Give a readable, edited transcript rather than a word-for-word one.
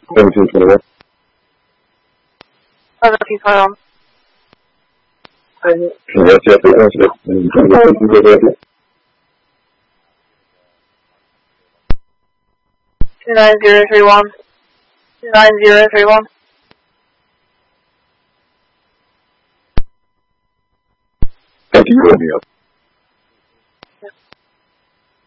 1721. 1721. Yes, yes, yes. 29031. 29031. Thank you, Romeo.